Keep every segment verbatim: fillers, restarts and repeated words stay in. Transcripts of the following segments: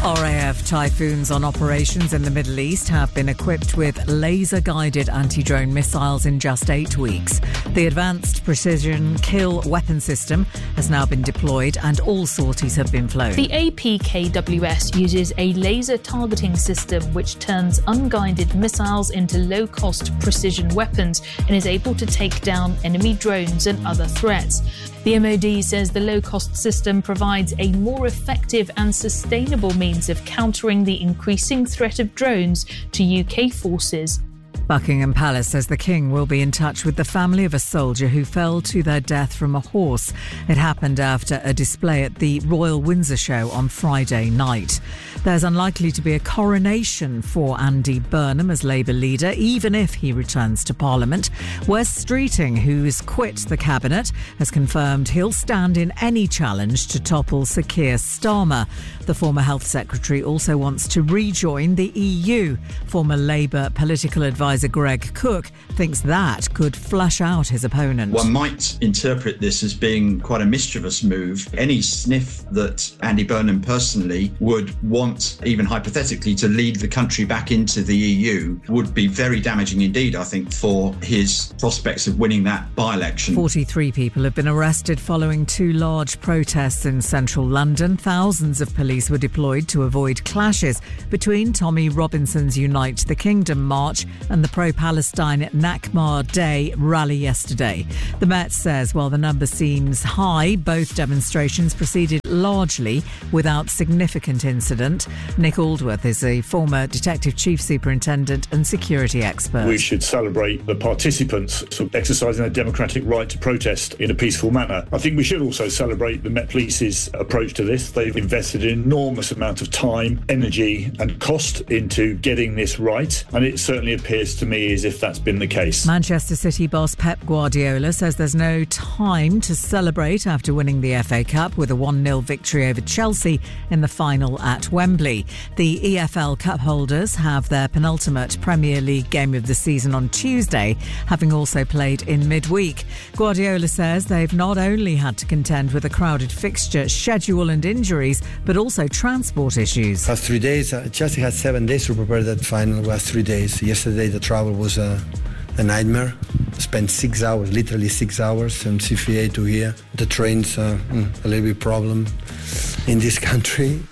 R A F Typhoons on operations in the Middle East have been equipped with laser-guided anti-drone missiles in just eight weeks. The Advanced Precision Kill Weapon System has now been deployed and all sorties have been flown. The A P K W S uses a laser targeting system which turns unguided missiles into low-cost precision weapons and is able to take down enemy drones and other threats. The M O D says the low-cost system provides a more effective and sustainable means of countering the increasing threat of drones to U K forces. Buckingham Palace says the King will be in touch with the family of a soldier who fell to their death from a horse. It happened after a display at the Royal Windsor Show on Friday night. There's unlikely to be a coronation for Andy Burnham as Labour leader, even if he returns to Parliament. Wes Streeting, who's quit the cabinet, has confirmed he'll stand in any challenge to topple Sir Keir Starmer. The former Health Secretary also wants to rejoin the E U. Former Labour political advisor Greg Cook thinks that could flush out his opponent. One might interpret this as being quite a mischievous move. Any sniff that Andy Burnham personally would want, even hypothetically, to lead the country back into the E U would be very damaging indeed, I think, for his prospects of winning that by-election. forty-three people have been arrested following two large protests in central London. Thousands of police were deployed to avoid clashes between Tommy Robinson's Unite the Kingdom march and the pro-Palestine Nakba Day rally yesterday. The Met says while the number seems high, both demonstrations proceeded largely without significant incident. Nick Aldworth is a former Detective Chief Superintendent and security expert. We should celebrate the participants sort of exercising their democratic right to protest in a peaceful manner. I think we should also celebrate the Met Police's approach to this. They've invested an enormous amount of time, energy and cost into getting this right, and it certainly appears to me as if that's been the case. Manchester City boss Pep Guardiola says there's no time to celebrate after winning the F A Cup with a one nil victory over Chelsea in the final at Wembley. The E F L Cup holders have their penultimate Premier League game of the season on Tuesday, having also played in midweek. Guardiola says they've not only had to contend with a crowded fixture schedule and injuries, but also transport issues. Last three days, uh, Chelsea had seven days to prepare that final. Last three days. Yesterday the travel was a, a nightmare. Spent six hours, literally six hours from C F A to here. The train's uh, a little bit problem in this country.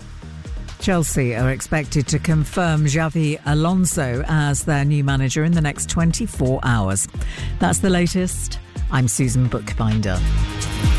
Chelsea are expected to confirm Xavi Alonso as their new manager in the next twenty-four hours. That's the latest. I'm Susan Bookbinder.